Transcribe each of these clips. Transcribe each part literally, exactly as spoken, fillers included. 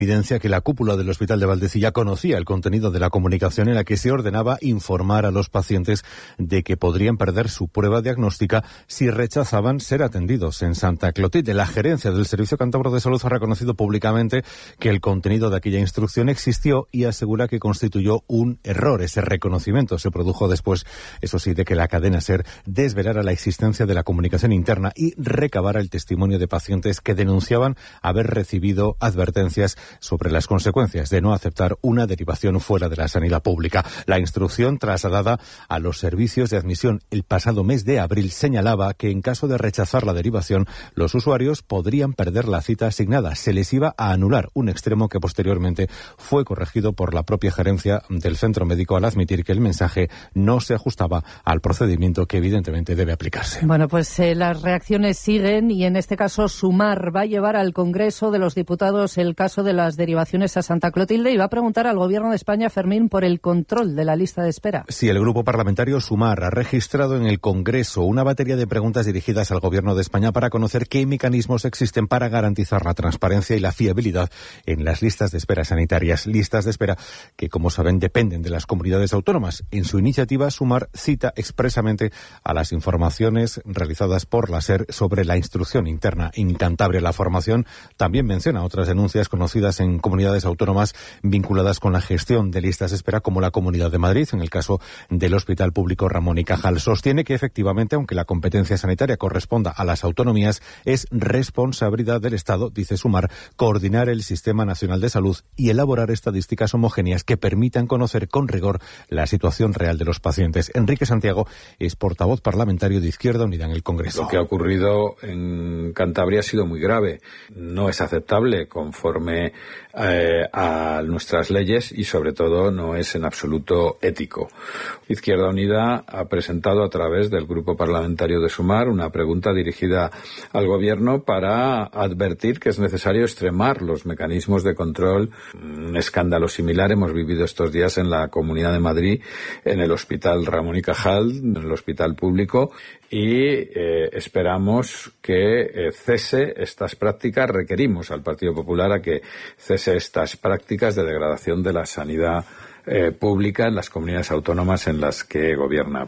Evidencia que la cúpula del Hospital de Valdecilla conocía el contenido de la comunicación en la que se ordenaba informar a los pacientes de que podrían perder su prueba diagnóstica si rechazaban ser atendidos en Santa Clotilde. La gerencia del Servicio Cántabro de Salud ha reconocido públicamente que el contenido de aquella instrucción existió y asegura que constituyó un error. Ese reconocimiento se produjo después, eso sí, de que la cadena SER desvelara la existencia de la comunicación interna y recabara el testimonio de pacientes que denunciaban haber recibido advertencias sobre las consecuencias de no aceptar una derivación fuera de la sanidad pública. La instrucción trasladada a los servicios de admisión el pasado mes de abril señalaba que en caso de rechazar la derivación, los usuarios podrían perder la cita asignada. Se les iba a anular, un extremo que posteriormente fue corregido por la propia gerencia del centro médico al admitir que el mensaje no se ajustaba al procedimiento que evidentemente debe aplicarse. Bueno, pues eh, las reacciones siguen y en este caso Sumar va a llevar al Congreso de los Diputados el caso de la las derivaciones a Santa Clotilde y va a preguntar al Gobierno de España, Fermín, por el control de la lista de espera. Sí, el grupo parlamentario Sumar ha registrado en el Congreso una batería de preguntas dirigidas al Gobierno de España para conocer qué mecanismos existen para garantizar la transparencia y la fiabilidad en las listas de espera sanitarias. Listas de espera que, como saben, dependen de las comunidades autónomas. En su iniciativa, Sumar cita expresamente a las informaciones realizadas por la SER sobre la instrucción interna en Cantabria. La formación también menciona otras denuncias conocidas en comunidades autónomas vinculadas con la gestión de listas de espera, como la Comunidad de Madrid, en el caso del Hospital Público Ramón y Cajal. Sostiene que efectivamente, aunque la competencia sanitaria corresponda a las autonomías, es responsabilidad del Estado, dice Sumar, coordinar el Sistema Nacional de Salud y elaborar estadísticas homogéneas que permitan conocer con rigor la situación real de los pacientes. Enrique Santiago es portavoz parlamentario de Izquierda Unida en el Congreso. Lo que ha ocurrido en Cantabria ha sido muy grave. No es aceptable conforme Eh, a nuestras leyes y sobre todo no es en absoluto ético. Izquierda Unida ha presentado a través del grupo parlamentario de Sumar una pregunta dirigida al Gobierno para advertir que es necesario extremar los mecanismos de control. Un escándalo similar hemos vivido estos días en la Comunidad de Madrid, en el Hospital Ramón y Cajal, en el Hospital Público, y eh, esperamos que eh, cese estas prácticas. Requerimos al Partido Popular a que cese estas prácticas de degradación de la sanidad eh, pública en las comunidades autónomas en las que gobierna.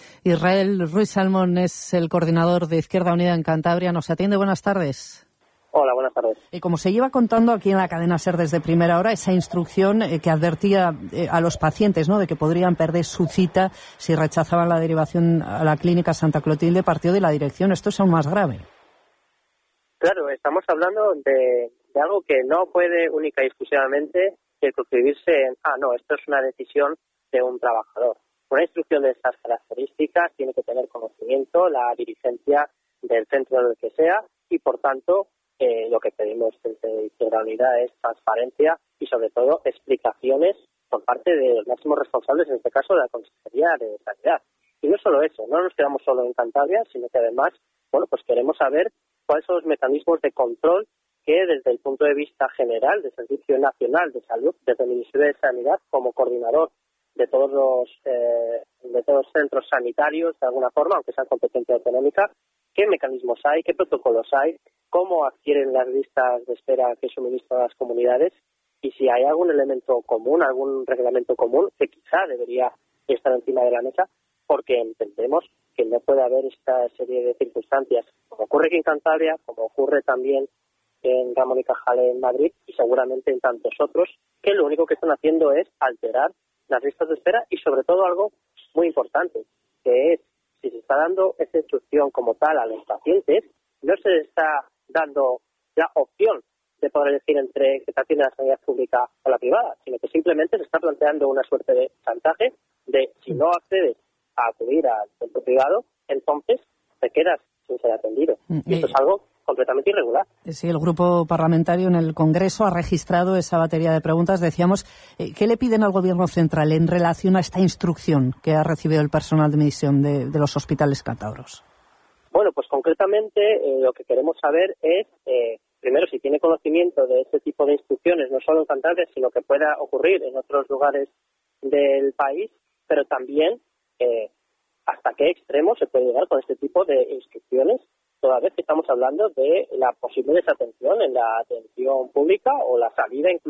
Israel Ruiz Salmón es el coordinador de Izquierda Unida en Cantabria. Nos atiende. Buenas tardes. Hola, buenas tardes. Y como se lleva contando aquí en la cadena SER desde primera hora, esa instrucción eh, que advertía eh, a los pacientes, ¿no?, de que podrían perder su cita si rechazaban la derivación a la clínica Santa Clotilde, partió de la dirección. Esto es aún más grave. Claro, estamos hablando de, de algo que no puede única y exclusivamente circunscribirse en, ah, no, esto es una decisión de un trabajador. Una instrucción de estas características tiene que tener conocimiento la dirigencia del centro del que sea y, por tanto, Eh, lo que pedimos desde Izquierda Unida es transparencia y, sobre todo, explicaciones por parte de los máximos responsables, en este caso de la Consejería de Sanidad. Y no solo eso, no nos quedamos solo en Cantabria, sino que además, bueno, pues queremos saber cuáles son los mecanismos de control que, desde el punto de vista general del Servicio Nacional de Salud, desde el Ministerio de Sanidad, como coordinador de todos los eh, de todos los centros sanitarios, de alguna forma, aunque sean competencia autonómica, qué mecanismos hay, qué protocolos hay, cómo adquieren las listas de espera que suministran las comunidades y si hay algún elemento común, algún reglamento común que quizá debería estar encima de la mesa, porque entendemos que no puede haber esta serie de circunstancias, como ocurre aquí en Cantabria, como ocurre también en Ramón y Cajal en Madrid y seguramente en tantos otros, que lo único que están haciendo es alterar las listas de espera y, sobre todo, algo muy importante, que es, si se está dando esa instrucción como tal a los pacientes, no se les está dando la opción de poder elegir entre que te atiende la sanidad pública o la privada, sino que simplemente se está planteando una suerte de chantaje de, si no accedes a acudir al centro privado, entonces te quedas sin ser atendido. Y esto es algo completamente irregular. Sí, el grupo parlamentario en el Congreso ha registrado esa batería de preguntas. Decíamos, eh, ¿qué le piden al Gobierno central en relación a esta instrucción que ha recibido el personal de medición de, de los hospitales cántabros? Bueno, pues concretamente eh, lo que queremos saber es, eh, primero, si tiene conocimiento de este tipo de instrucciones, no solo en Cantabria, sino que pueda ocurrir en otros lugares del país, pero también eh, hasta qué extremo se puede llegar con este tipo de instrucciones toda vez que estamos hablando de la posible desatención en la atención pública o la salida incluso